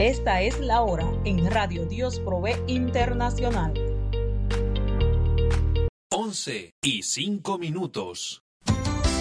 Esta es la hora en Radio Dios Provee Internacional. 11:05.